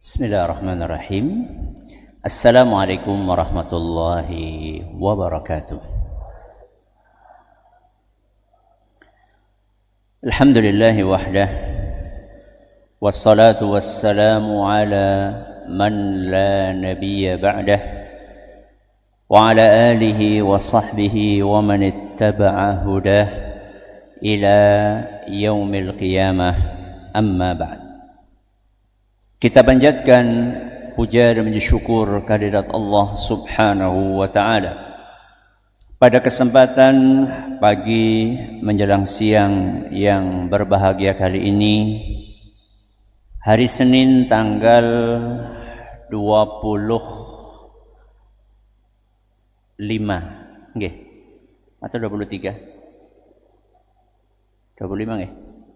Bismillahirrahmanirrahim. Assalamualaikum warahmatullahi wabarakatuh. Alhamdulillahi wahdah, wassalatu wassalamu ala man la nabiyya ba'dah, wa ala alihi wa sahbihi wa man ittaba'a hudah ila yaumil qiyamah, amma ba'd. Kita panjatkan puja dan puji syukur kehadirat Allah Subhanahu wa taala. Pada kesempatan pagi menjelang siang yang berbahagia kali ini, hari Senin tanggal 25 nggih atau 23? 25 nggih.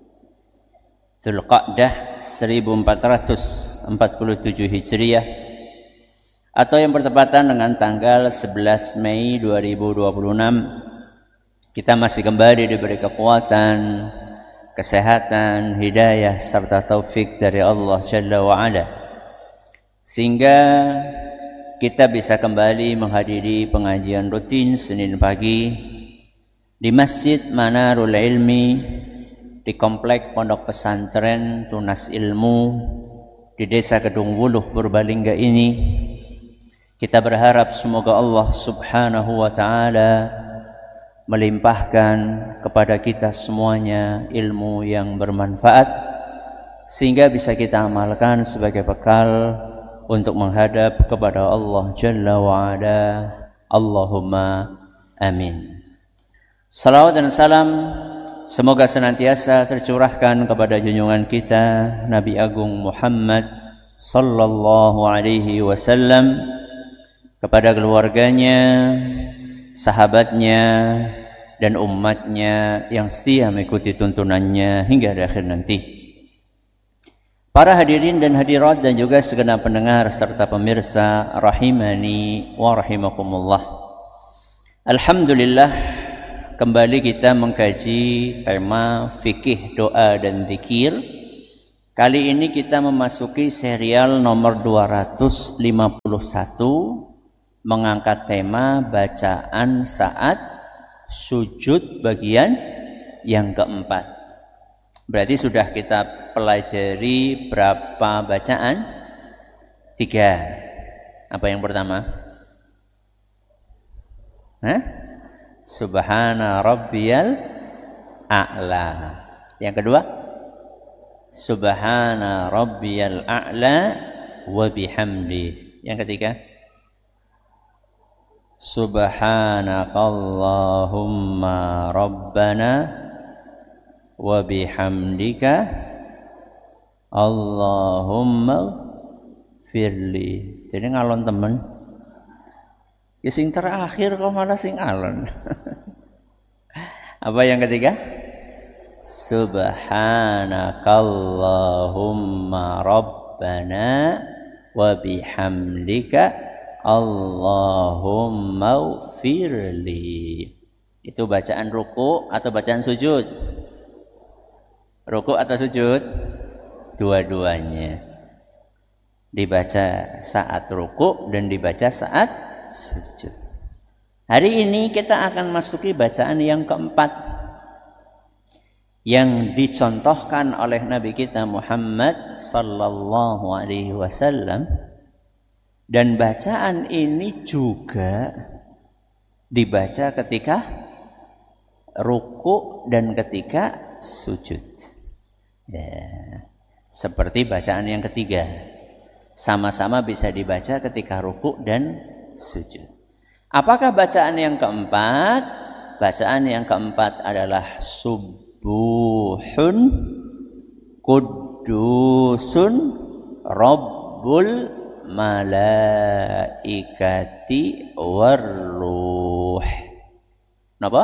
Dzulqa'dah 1447 Hijriah atau yang bertepatan dengan tanggal 11 Mei 2026. Kita masih kembali diberi kekuatan, kesehatan, hidayah serta taufik dari Allah Jalla wa Ala, sehingga kita bisa kembali menghadiri pengajian rutin Senin pagi di Masjid Manarul Ilmi di Komplek Pondok Pesantren Tunas Ilmu di Desa Kedung Wuluh Purbalingga ini. Kita berharap semoga Allah Subhanahu wa taala melimpahkan kepada kita semuanya ilmu yang bermanfaat sehingga bisa kita amalkan sebagai bekal untuk menghadap kepada Allah Jalla wa Ala. Allahumma amin. Salawat dan salam semoga senantiasa tercurahkan kepada junjungan kita Nabi Agung Muhammad sallallahu alaihi wasallam, kepada keluarganya, sahabatnya, dan umatnya yang setia mengikuti tuntunannya hingga akhir nanti. Para hadirin dan hadirat dan juga segenap pendengar serta pemirsa rahimani wa rahimakumullah. Alhamdulillah, kembali kita mengkaji tema fikih, doa dan zikir. Kali ini kita memasuki serial nomor 251, mengangkat tema bacaan saat sujud bagian yang keempat. Berarti sudah kita pelajari berapa bacaan? 3. Apa yang pertama? Subhana rabbiyal a'la. Yang kedua, Subhana rabbiyal a'la wa bihamdi. Yang ketiga, Subhanakallahumma rabbana wa bihamdika Allahumma firli. Jadi ngalon temen. Ya sing terakhir kok malah sing alon. Apa yang ketiga? Subhanakallahumma rabbana wa bihamdika Allahumma firli. Itu bacaan ruku atau bacaan sujud? Ruku atau sujud? Dua-duanya. Dibaca saat ruku dan dibaca saat sujud. Hari ini kita akan masuki bacaan yang keempat yang dicontohkan oleh Nabi kita Muhammad sallallahu alaihi wasallam, dan bacaan ini juga dibaca ketika ruku dan ketika sujud. Ya, seperti bacaan yang ketiga, sama-sama bisa dibaca ketika ruku dan sujud. Apakah bacaan yang keempat? Bacaan yang keempat adalah Subuhun Qudusun Rabbul Malaikati Warruh. Napa?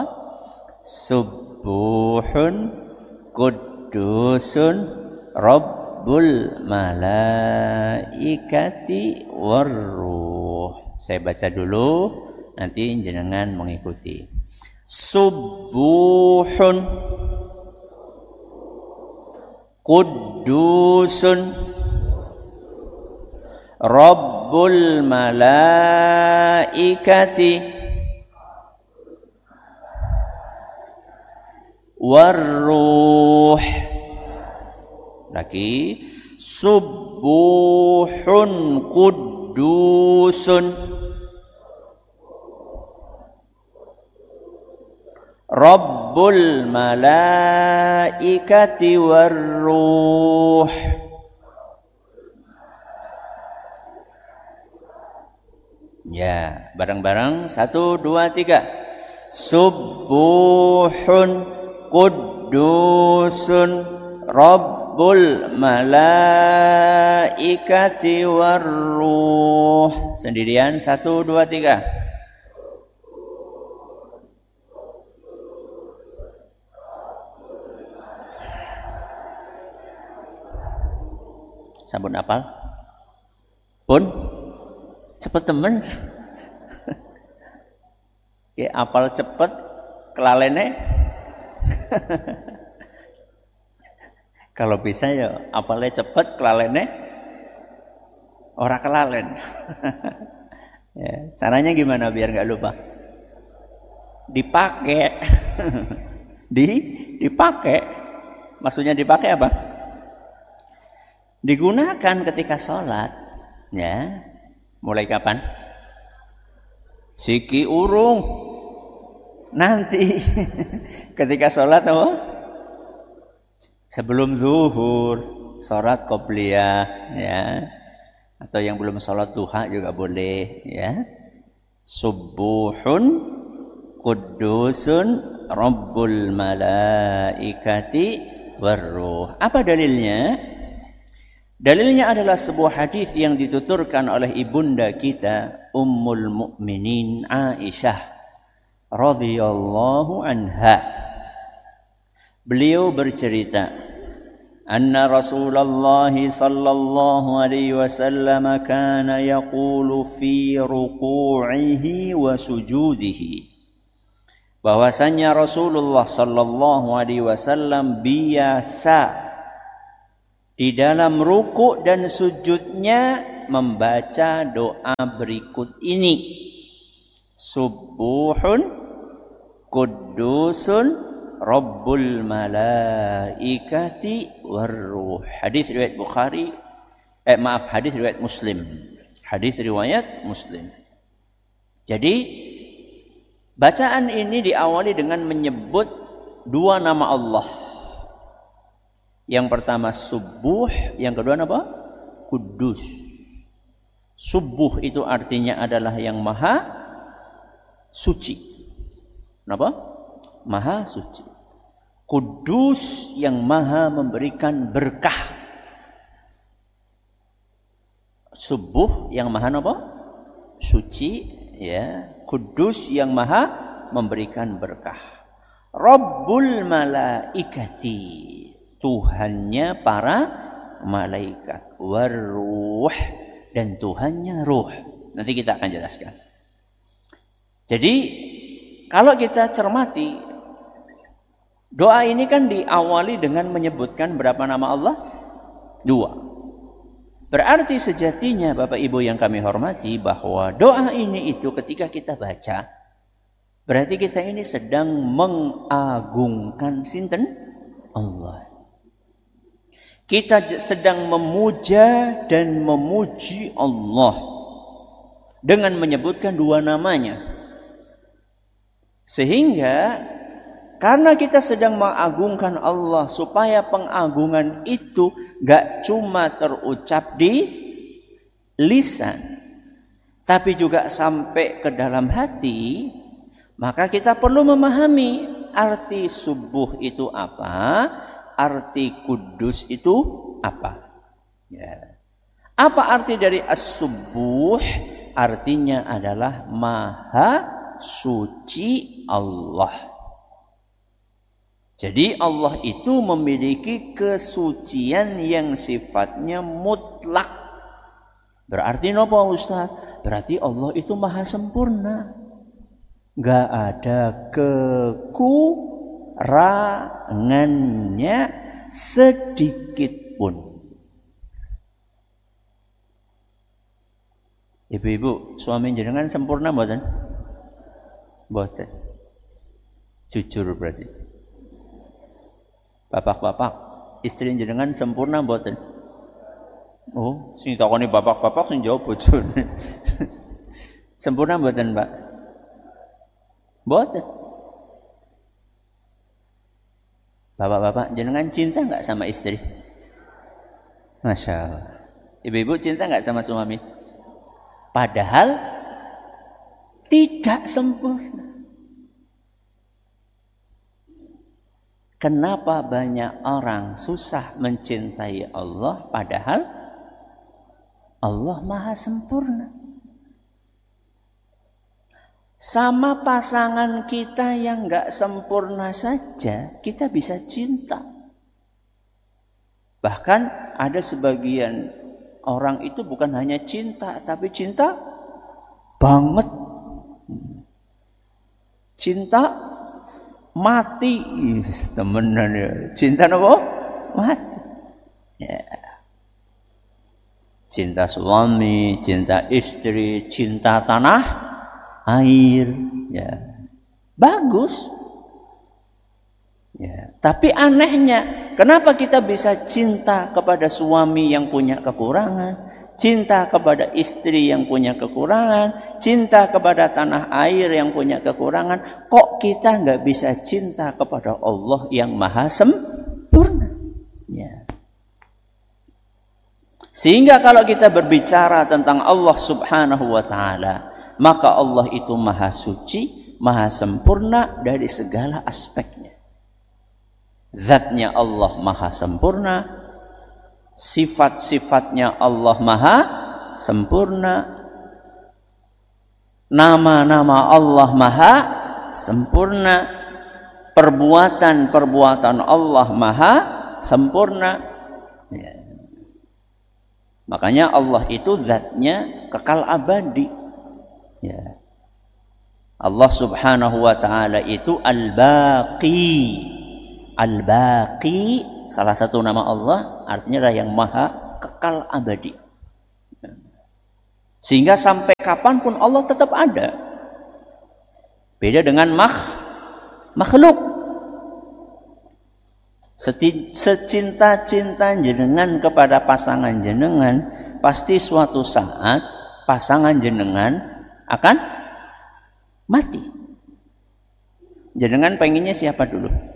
Subuhun Qudusun Rabbul Malaikati Warruh. Saya baca dulu, nanti jenengan mengikuti. Subuhun Qudusun Rabbul malaikati warruh. Lagi subuhun kuddusun Rabbul malaikati warruh. Ya, bareng-bareng 1, 2, 3. Subuhun kuddusun Rabbul malaikati warruh. Sendirian 1, 2, 3. Sampun apal? Pun cepet temen. Oke, apal cepet kelalene. Kalau bisa ya apalnya cepet kelalene ora kelalen. Ya, caranya gimana biar nggak lupa? Dipakai. Dipakai. Maksudnya dipakai apa? Digunakan ketika sholat. Ya. Mulai kapan? Siki urung. Nanti ketika sholat apa? Sebelum zuhur, sholat qobliyah, ya. Atau yang belum sholat duha juga boleh, ya. Subuhun kuddusun Rabbul malaikati warruh. Apa dalilnya? Dalilnya adalah sebuah hadis yang dituturkan oleh ibunda kita Ummul Mukminin Aisyah radhiyallahu anha. Beliau bercerita, anna Rasulullah sallallahu alaihi wasallam kana yaqulu fi ruku'ihi wa sujudihi. Bahwasanya Rasulullah sallallahu alaihi wasallam biasa di dalam ruku' dan sujudnya membaca doa berikut ini. Subuhun kuddusun Rabbul malaikati warruh. Hadis riwayat Bukhari. Hadis riwayat Muslim. Hadis riwayat Muslim. Jadi bacaan ini diawali dengan menyebut dua nama Allah. Yang pertama subuh, yang kedua apa? Kudus. Subuh itu artinya adalah yang maha suci. Kenapa? Maha suci. Kudus yang maha memberikan berkah. Subuh yang maha apa? Suci, ya. Kudus yang maha memberikan berkah. Rabbul malaikati, Tuhannya para malaikat, warruh, dan Tuhannya ruh. Nanti kita akan jelaskan. Jadi kalau kita cermati, doa ini kan diawali dengan menyebutkan berapa nama Allah? 2. Berarti sejatinya Bapak Ibu yang kami hormati, bahwa doa ini itu ketika kita baca, berarti kita ini sedang mengagungkan sinten? Allah. Kita sedang memuja dan memuji Allah dengan menyebutkan dua namanya. Sehingga karena kita sedang mengagungkan Allah, supaya pengagungan itu gak cuma terucap di lisan, tapi juga sampai ke dalam hati, maka kita perlu memahami arti subuh itu apa, arti kudus itu apa. Ya. Apa arti dari as-subuh? Artinya adalah maha suci Allah. Jadi Allah itu memiliki kesucian yang sifatnya mutlak. Berarti apa Ustaz? Berarti Allah itu maha sempurna. Gak ada kekurangannya sedikit pun. Ibu-ibu, suami jenengan sempurna mboten? Mboten. Jujur berarti. Bapak-bapak, istri jenengan sempurna mboten? Oh, sing takoni bapak-bapak sing jawab bojone. Sempurna mboten, Pak? Mboten. Bapak-bapak, jenengan cinta enggak sama istri? Masya Allah. Ibu-ibu cinta enggak sama suami? Padahal tidak sempurna. Kenapa banyak orang susah mencintai Allah padahal Allah Maha sempurna? Sama pasangan kita yang enggak sempurna saja kita bisa cinta. Bahkan ada sebagian orang itu bukan hanya cinta, tapi cinta banget. Cinta mati. Temenan ya. Cinta apa? Mati. Ya. Cinta suami, cinta istri, cinta tanah, air. Ya. Bagus. Ya, tapi anehnya, kenapa kita bisa cinta kepada suami yang punya kekurangan, cinta kepada istri yang punya kekurangan, cinta kepada tanah air yang punya kekurangan, kok kita nggak bisa cinta kepada Allah yang Maha sempurna? Ya. Sehingga kalau kita berbicara tentang Allah Subhanahu wa Ta'ala, maka Allah itu Maha suci, Maha sempurna dari segala aspeknya. Zatnya Allah Maha sempurna, sifat-sifatnya Allah Maha sempurna, nama-nama Allah Maha sempurna, perbuatan-perbuatan Allah Maha sempurna. Ya. Makanya Allah itu zatnya kekal abadi. Ya. Allah Subhanahu wa Ta'ala itu Al-Baqi. Al-Baqi, salah satu nama Allah, artinya adalah yang maha kekal abadi. Sehingga sampai kapanpun Allah tetap ada. Beda dengan makhluk. Secinta-cinta jenengan kepada pasangan jenengan, pasti suatu saat pasangan jenengan akan mati. Jenengan pengennya siapa dulu?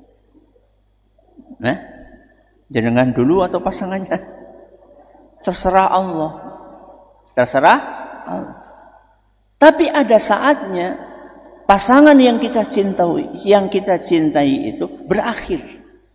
Nah, jenengan dulu atau pasangannya? Terserah Allah. Terserah Allah. Tapi ada saatnya pasangan yang kita cintai itu berakhir.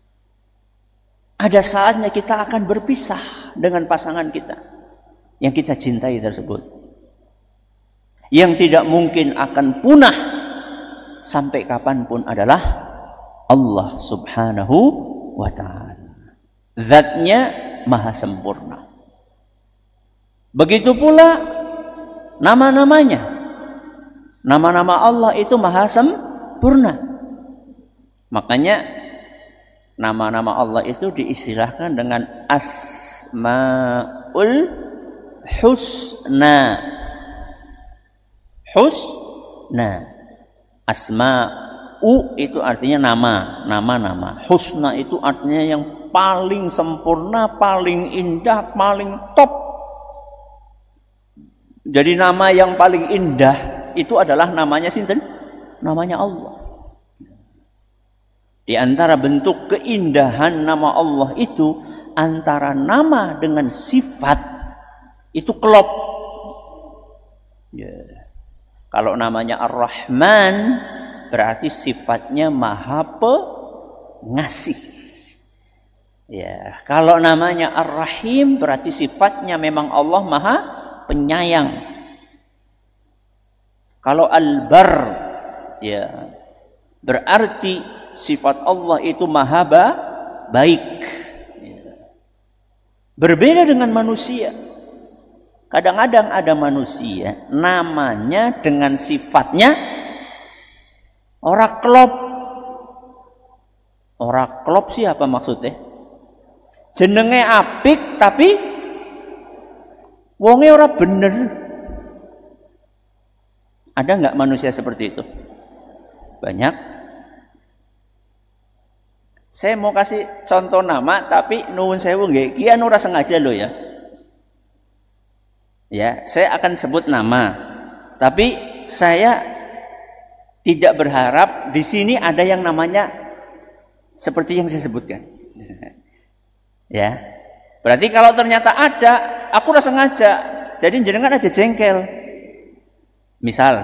Ada saatnya kita akan berpisah dengan pasangan kita yang kita cintai tersebut. Yang tidak mungkin akan punah sampai kapanpun adalah Allah Subhanahu wa Ta'ala. Zatnya maha sempurna. Begitu pula nama-namanya. Nama-nama Allah itu maha sempurna. Makanya nama-nama Allah itu diistilahkan dengan Asmaul Husna. Husna. Asma'u itu artinya nama-nama. Husna itu artinya yang paling sempurna, paling indah, paling top. Jadi nama yang paling indah itu adalah namanya sinten? Namanya Allah. Di antara bentuk keindahan nama Allah itu, antara nama dengan sifat itu klop. Ya. Kalau namanya Ar-Rahman, berarti sifatnya maha pengasih. Ya, kalau namanya Ar-Rahim berarti sifatnya memang Allah maha penyayang. Kalau Al-Bar, ya, berarti sifat Allah itu maha baik. Ya. Berbeda dengan manusia. Kadang-kadang ada manusia namanya dengan sifatnya ora klop. Ora klop siapa maksudnya? Jenenge apik tapi wonge ora bener. Ada nggak manusia seperti itu? Banyak. Saya mau kasih contoh nama, tapi nuwun sewu nggih, ki anu ora sengaja loh ya. Ya, saya akan sebut nama, tapi saya tidak berharap di sini ada yang namanya seperti yang saya sebutkan. Ya, berarti kalau ternyata ada, aku ora sengaja, jadi jenengan aja jengkel. Misal.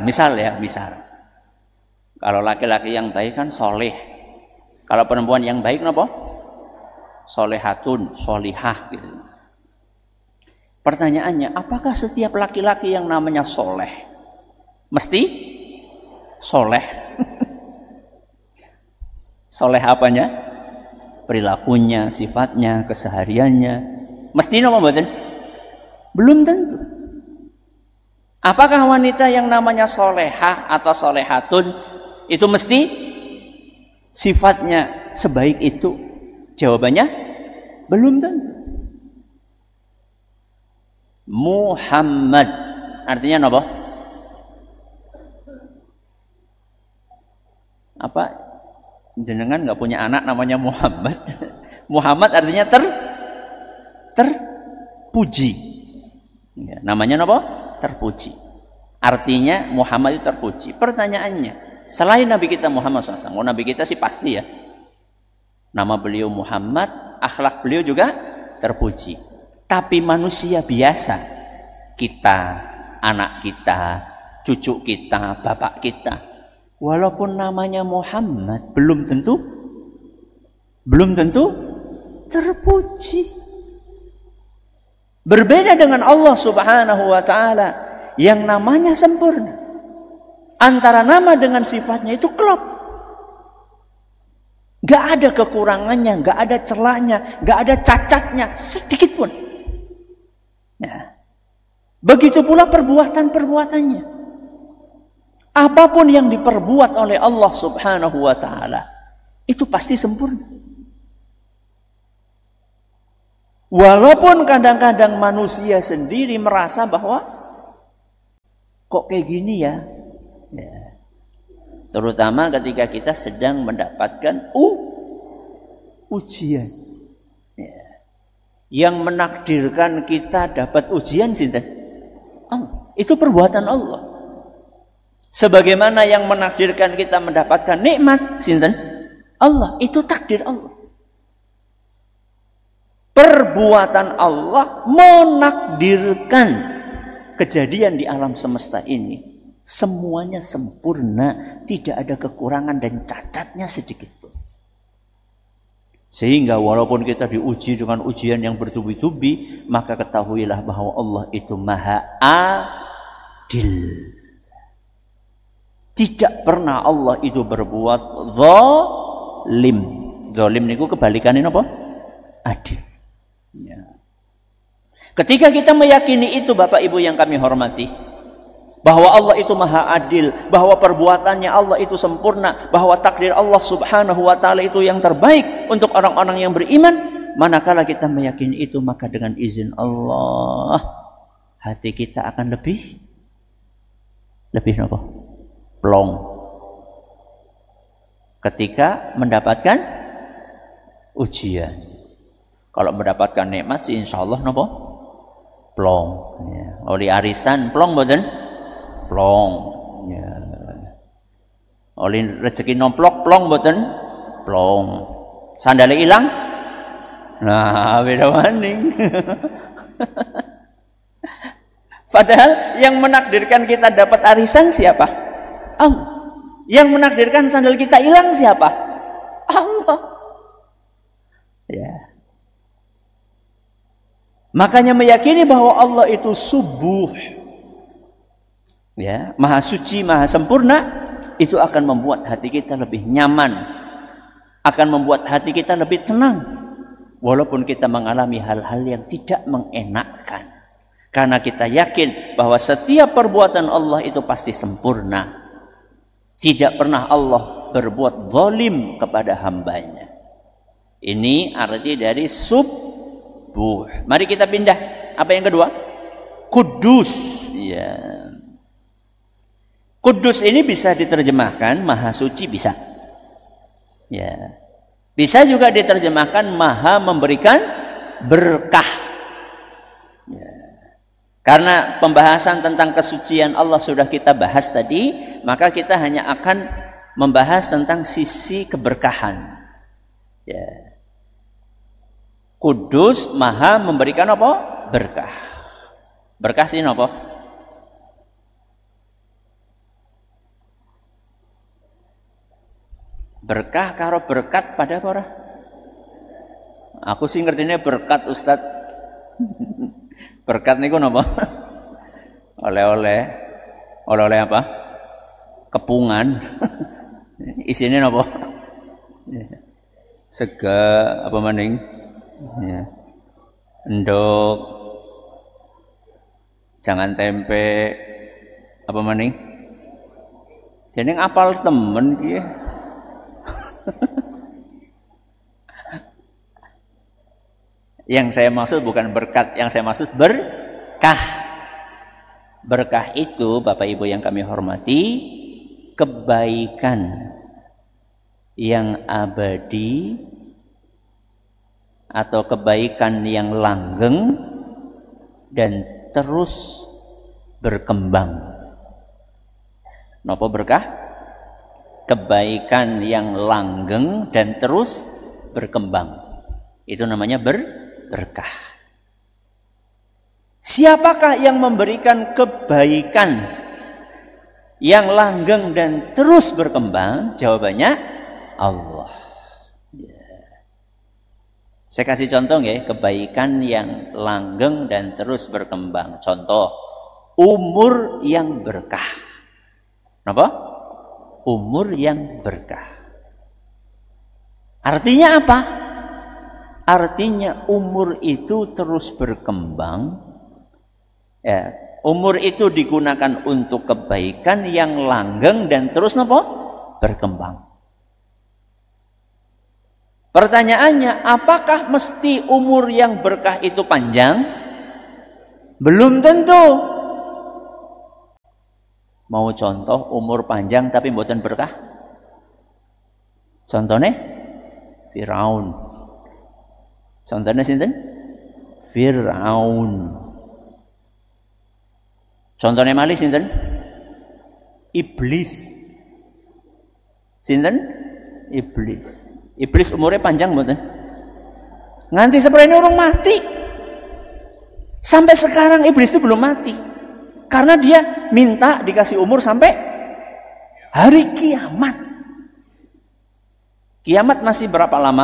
Kalau laki-laki yang baik kan soleh. Kalau perempuan yang baik napa? Solehatun, solihah gitu. Pertanyaannya, apakah setiap laki-laki yang namanya soleh mesti soleh? Soleh apanya? Perilakunya, sifatnya, kesehariannya. Mesti napa mboten? Belum tentu. Apakah wanita yang namanya solehah atau solehatun itu mesti sifatnya sebaik itu? Jawabannya belum tentu. Muhammad artinya apa? Apa? Jenengan nggak punya anak namanya Muhammad? Muhammad artinya terpuji. Ya, namanya apa? Terpuji. Artinya Muhammad itu terpuji. Pertanyaannya, selain Nabi kita Muhammad SAW, Nabi kita sih pasti ya. Nama beliau Muhammad, akhlak beliau juga terpuji. Tapi manusia biasa, kita, anak kita, cucu kita, bapak kita, walaupun namanya Muhammad, belum tentu terpuji. Berbeda dengan Allah Subhanahu wa Ta'ala yang namanya sempurna. Antara nama dengan sifatnya itu klop. Gak ada kekurangannya, gak ada celahnya, gak ada cacatnya sedikit pun. Ya. Begitu pula perbuatan-perbuatannya. Apapun yang diperbuat oleh Allah Subhanahu wa Ta'ala itu pasti sempurna. Walaupun kadang-kadang manusia sendiri merasa bahwa kok kayak gini ya. Ya. Terutama ketika kita sedang mendapatkan ujian. Ya. Yang menakdirkan kita dapat ujian sinten? Allah. Itu perbuatan Allah. Sebagaimana yang menakdirkan kita mendapatkan nikmat sinten? Allah. Itu takdir Allah. Perbuatan Allah menakdirkan kejadian di alam semesta ini semuanya sempurna, tidak ada kekurangan dan cacatnya sedikit pun. Sehingga walaupun kita diuji dengan ujian yang bertubi-tubi, maka ketahuilah bahwa Allah itu Maha Adil. Tidak pernah Allah itu berbuat zalim. Zalim niku kebalikannya apa? Adil. Ya. Ketika kita meyakini itu Bapak Ibu yang kami hormati, bahwa Allah itu Maha Adil, bahwa perbuatannya Allah itu sempurna, bahwa takdir Allah Subhanahu wa Ta'ala itu yang terbaik untuk orang-orang yang beriman, manakala kita meyakini itu, maka dengan izin Allah hati kita akan lebih apa? Plong ketika mendapatkan ujian. Kalau mendapatkan nikmat sih insya Allah nopo plong. Ya. Oli arisan plong boten? Plong. Ya. Oli rezeki nomplok plong boten? Plong. Sandale hilang? Nah, beda maning. Padahal yang menakdirkan kita dapat arisan siapa? Allah. Yang menakdirkan sandal kita hilang siapa? Allah. Ya. Makanya meyakini bahwa Allah itu subuh, ya, maha suci, maha sempurna, itu akan membuat hati kita lebih nyaman, akan membuat hati kita lebih tenang, walaupun kita mengalami hal-hal yang tidak mengenakkan, karena kita yakin bahwa setiap perbuatan Allah itu pasti sempurna. Tidak pernah Allah berbuat zalim kepada hambanya. Ini arti dari subuh. Mari kita pindah. Apa yang kedua? Kudus. Ya. Kudus ini bisa diterjemahkan maha suci, bisa. Ya. Bisa juga diterjemahkan maha memberikan berkah. Ya. Karena pembahasan tentang kesucian Allah sudah kita bahas tadi, maka kita hanya akan membahas tentang sisi keberkahan. Ya. Kudus maha memberikan apa? Berkah. Berkah sih apa? Berkah karo berkat pada apa ora? Aku sih ngertinya berkat, Ustaz. Berkat niku napa? Oleh-oleh. Oleh-oleh apa? Kepungan. Isinya napa? Sega apa maning? Ya. Endok. Jangan tempe. Apa maning? Jeneng apal temen ki. Yang saya maksud bukan berkat, yang saya maksud berkah. Berkah itu, Bapak Ibu yang kami hormati, kebaikan yang abadi atau kebaikan yang langgeng dan terus berkembang. Napa berkah? Kebaikan yang langgeng dan terus berkembang. Itu namanya berkah. Siapakah yang memberikan kebaikan yang langgeng dan terus berkembang? Jawabannya Allah. Saya kasih contoh ya, kebaikan yang langgeng dan terus berkembang. Contoh, umur yang berkah. Kenapa? Umur yang berkah. Artinya apa? Artinya umur itu terus berkembang. Ya, umur itu digunakan untuk kebaikan yang langgeng dan terus apa? Berkembang. Pertanyaannya, apakah mesti umur yang berkah itu panjang? Belum tentu. Mau contoh umur panjang tapi mboten berkah? Contohnya Firaun. Contohnya sinten? Firaun. Contohnya malih sinten? Iblis. Sinten? Iblis. Iblis umurnya panjang mboten? Nganti seperti orang mati. Sampai sekarang iblis itu belum mati. Karena dia minta dikasih umur sampai hari kiamat. Kiamat masih berapa lama?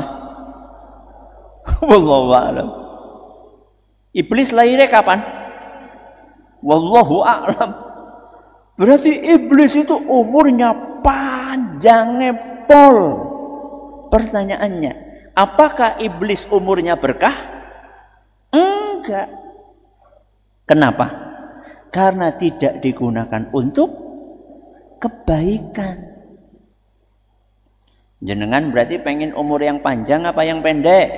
Wallahu a'lam. Iblis lahirnya kapan? Wallahu a'lam. Berarti iblis itu umurnya panjang nepol. Pertanyaannya, apakah iblis umurnya berkah? Enggak. Kenapa? Karena tidak digunakan untuk kebaikan. Jenengan berarti pengen umur yang panjang apa yang pendek?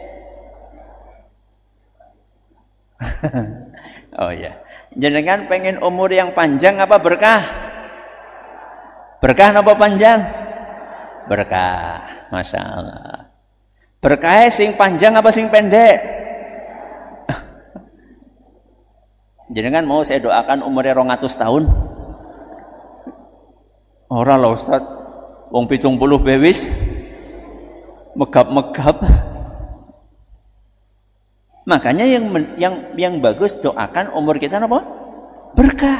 Oh ya, jenengan pengen umur yang panjang apa berkah? Berkah apa panjang? Berkah, masya Allah. Berkah sing panjang apa sing pendek? Jenengan mau saya doakan umurnya 200 tahun? Ora lah Ustaz, wong 70 bewis megap-megap. Makanya yang bagus doakan umur kita apa? Berkah.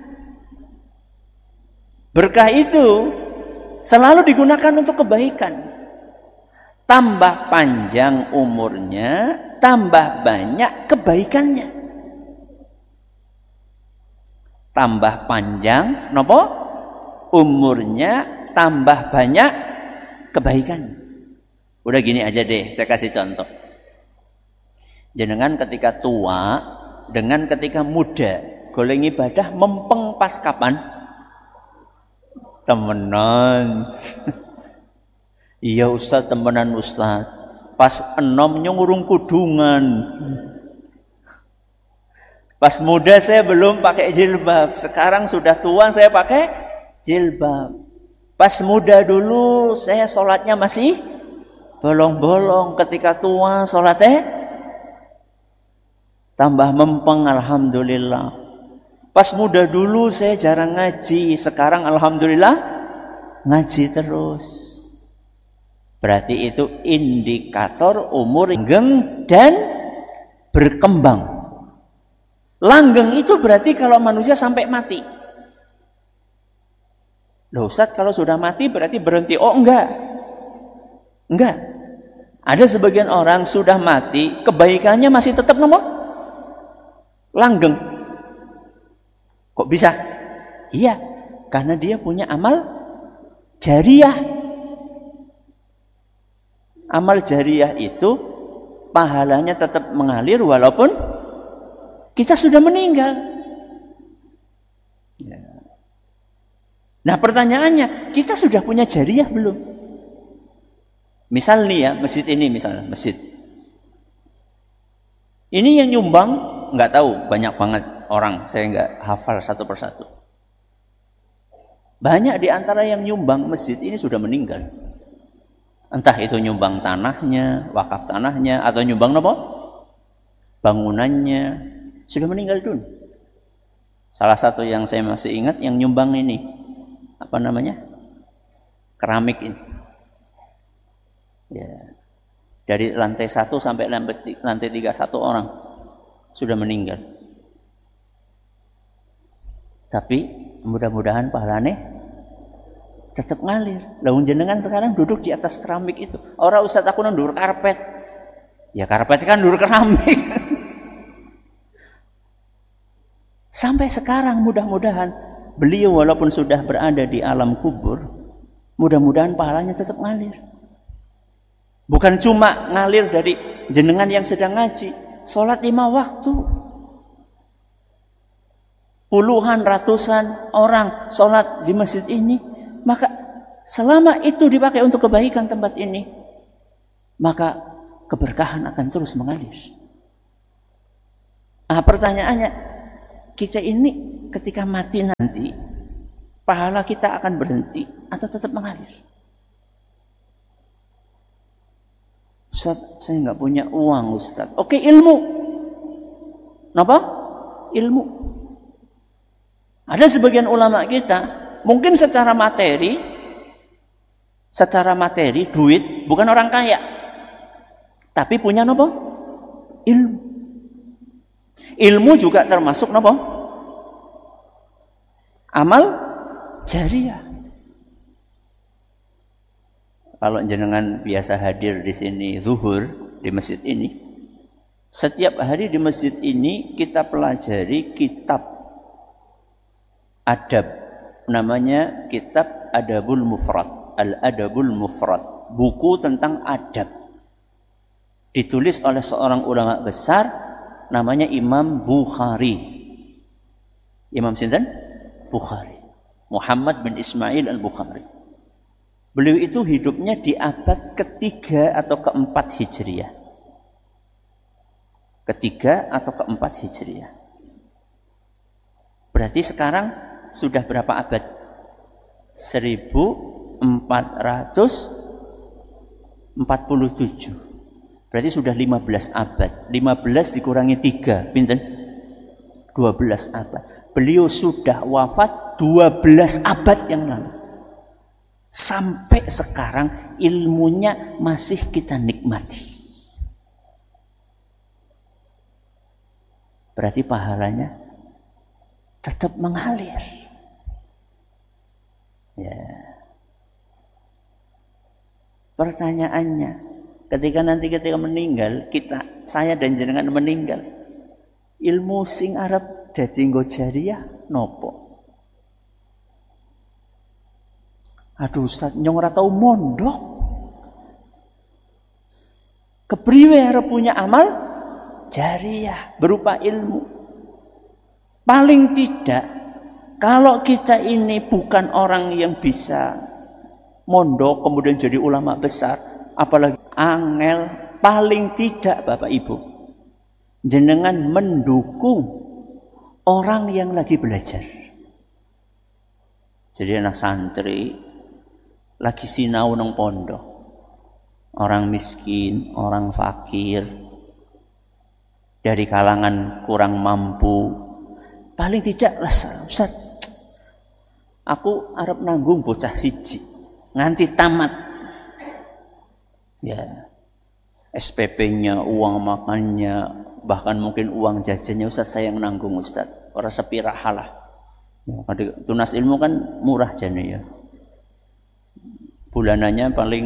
Berkah itu selalu digunakan untuk kebaikan. Tambah panjang umurnya, tambah banyak kebaikannya. Tambah panjang nopo umurnya, tambah banyak kebaikan. Udah gini aja deh, saya kasih contoh. Jenengan ketika tua dengan ketika muda, goleng ibadah mempeng pas kapan? Temenan. Iya Ustaz, temenan Ustaz. Pas enom nyungurung kudungan. Pas muda saya belum pakai jilbab, sekarang sudah tua saya pakai jilbab. Pas muda dulu saya sholatnya masih bolong-bolong. Ketika tua sholatnya tambah mempeng, alhamdulillah. Pas muda dulu saya jarang ngaji, sekarang alhamdulillah ngaji terus. Berarti itu indikator umur langgeng dan berkembang. Langgeng itu berarti kalau manusia sampai mati. Loh Ustaz, kalau sudah mati berarti berhenti? Oh enggak. Enggak. Ada sebagian orang sudah mati, kebaikannya masih tetap nomor langgeng. Kok bisa? Iya, karena dia punya amal jariyah. Amal jariyah itu pahalanya tetap mengalir walaupun kita sudah meninggal. Nah pertanyaannya, kita sudah punya jariyah belum? Misal nih ya, masjid ini misalnya, masjid. Ini yang nyumbang, nggak tahu, banyak banget orang, saya nggak hafal satu persatu. Banyak di antara yang nyumbang masjid ini sudah meninggal. Entah itu nyumbang tanahnya, wakaf tanahnya, atau nyumbang apa? Bangunannya, sudah meninggal dulu. Salah satu yang saya masih ingat, yang nyumbang ini, apa namanya? Keramik ini. Ya. Dari lantai 1 sampai lantai 31 orang sudah meninggal. Tapi mudah-mudahan pahalanya tetap ngalir. Laun jenengan sekarang duduk di atas keramik itu. Orang Ustaz aku ndur karpet. Ya karpet kan ndur keramik. Sampai sekarang mudah-mudahan beliau walaupun sudah berada di alam kubur, mudah-mudahan pahalanya tetap ngalir. Bukan cuma ngalir dari jenengan yang sedang ngaji, sholat 5 waktu. Puluhan, ratusan orang sholat di masjid ini. Maka selama itu dipakai untuk kebaikan tempat ini, maka keberkahan akan terus mengalir. Pertanyaannya, kita ini ketika mati nanti, pahala kita akan berhenti atau tetap mengalir? Ustaz, saya nggak punya uang Ustaz. Oke, ilmu. Kenapa? Ilmu. Ada sebagian ulama kita, mungkin secara materi, duit, bukan orang kaya. Tapi punya apa? Ilmu. Ilmu juga termasuk apa? Amal jariyah. Kalau jenengan biasa hadir di sini zuhur di masjid ini, setiap hari di masjid ini kita pelajari kitab adab, namanya kitab Adabul Mufrad, Al-Adabul Mufrad, buku tentang adab, ditulis oleh seorang ulama besar namanya Imam Bukhari. Imam sinten? Bukhari, Muhammad bin Ismail Al-Bukhari. Beliau itu hidupnya di abad ketiga atau keempat Hijriah. Ketiga atau keempat Hijriah. Berarti sekarang sudah berapa abad? 1447. Berarti sudah 15 abad. 15 dikurangi 3, pinten? 12 abad. Beliau sudah wafat 12 abad yang lalu. Sampai sekarang ilmunya masih kita nikmati. Berarti pahalanya tetap mengalir. Ya. Pertanyaannya, ketika meninggal, saya dan jenengan meninggal, ilmu sing arep dadi nggo jariyah nopo? Aduh Ustaz, nyong ora tau mondok. Kepriwe arep punya amal jariyah berupa ilmu. Paling tidak, kalau kita ini bukan orang yang bisa mondok kemudian jadi ulama besar, apalagi angel, paling tidak Bapak Ibu, jenengan mendukung orang yang lagi belajar. Jadi anak santri lagi sinau nang pondok. Orang miskin, orang fakir, dari kalangan kurang mampu, paling tidak lah Ustaz, aku arep nanggung bocah siji nganti tamat. Ya, SPP-nya, uang makannya, bahkan mungkin uang jajannya Ustaz saya yang nanggung Ustaz. Ora sepira halah. Ya, tunas ilmu kan murah jane ya. Bulanannya paling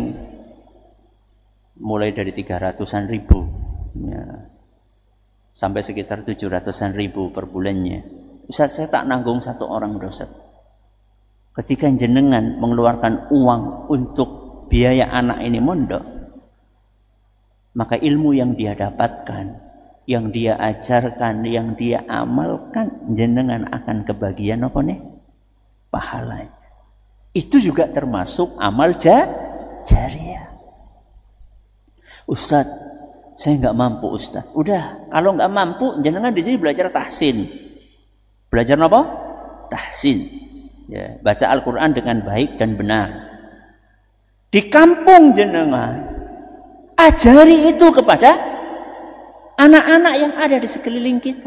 mulai dari 300-an ribu ya, sampai sekitar 700-an ribu per bulannya. Ustaz saya tak nanggung satu orang Ustaz. Ketika jenengan mengeluarkan uang untuk biaya anak ini mondok, maka ilmu yang dia dapatkan, yang dia ajarkan, yang dia amalkan, jenengan akan kebagian apa nih? Pahalanya. Itu juga termasuk amal jariah. Ustaz, saya nggak mampu Ustaz. Udah, kalau nggak mampu, jenengan di sini belajar tahsin. Belajar apa? Tahsin. Ya, baca Al-Quran dengan baik dan benar. Di kampung jenengan, ajari itu kepada anak-anak yang ada di sekeliling kita.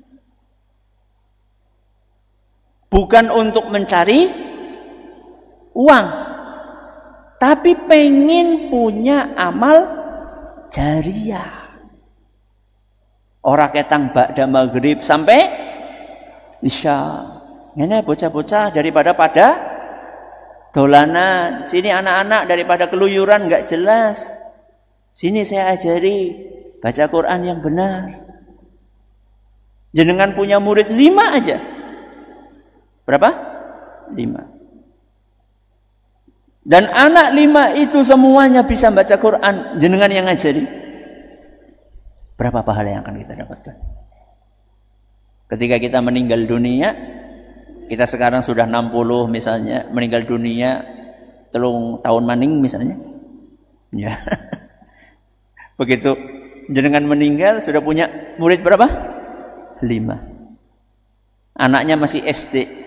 Bukan untuk mencari uang, tapi pengen punya amal jariah. Ora ketang ba'da maghrib sampai isya. Ini bocah-bocah daripada pada dolanan, sini anak-anak daripada keluyuran nggak jelas. Sini saya ajari baca Quran yang benar. Jenengan punya murid 5 aja. Berapa? 5. Dan anak 5 itu semuanya bisa baca Quran, jenengan yang ngajari. Berapa pahala yang akan kita dapatkan? Ketika kita meninggal dunia, kita sekarang sudah 60 misalnya, meninggal dunia 3 tahun maning misalnya. Ya. Begitu jenengan meninggal sudah punya murid berapa? 5. Anaknya masih SD.